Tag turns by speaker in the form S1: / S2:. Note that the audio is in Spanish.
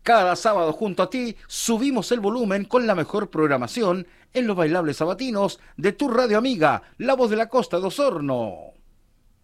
S1: Cada sábado junto a ti subimos el volumen con la mejor programación en los bailables sabatinos de tu radio amiga, La Voz de la Costa de Osorno.